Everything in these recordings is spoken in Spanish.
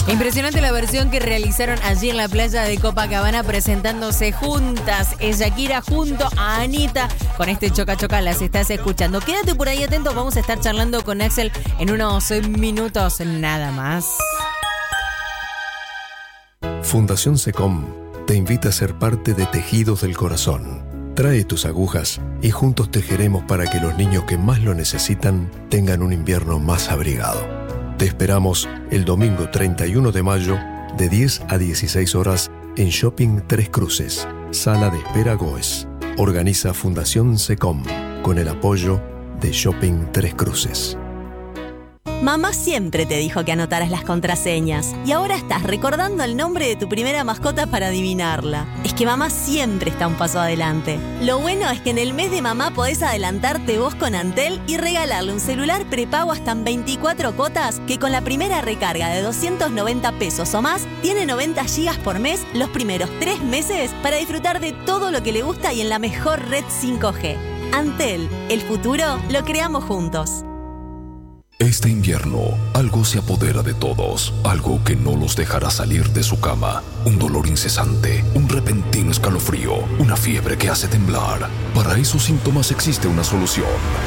Impresionante la versión que realizaron allí en la playa de Copacabana presentándose juntas. Shakira junto a Anita. Con este Choca Choca las estás escuchando. Quédate por ahí atento, vamos a estar charlando con Axel en unos minutos nada más. Fundación SECOM te invita a ser parte de Tejidos del Corazón. Trae tus agujas y juntos tejeremos para que los niños que más lo necesitan tengan un invierno más abrigado. Te esperamos el domingo 31 de mayo de 10 a 16 horas en Shopping Tres Cruces, Sala de Espera Goes. Organiza Fundación SECOM con el apoyo de Shopping Tres Cruces. Mamá siempre te dijo que anotaras las contraseñas y ahora estás recordando el nombre de tu primera mascota para adivinarla. Es que mamá siempre está un paso adelante. Lo bueno es que en el mes de mamá podés adelantarte vos con Antel y regalarle un celular prepago hasta en 24 cuotas que con la primera recarga de 290 pesos o más tiene 90 gigas por mes los primeros 3 meses para disfrutar de todo lo que le gusta y en la mejor red 5G. Antel, el futuro lo creamos juntos. Este invierno, algo se apodera de todos, algo que no los dejará salir de su cama. Un dolor incesante, un repentino escalofrío, una fiebre que hace temblar. Para esos síntomas existe una solución.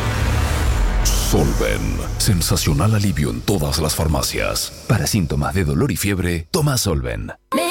Solven. Sensacional alivio en todas las farmacias. Para síntomas de dolor y fiebre, toma Solven.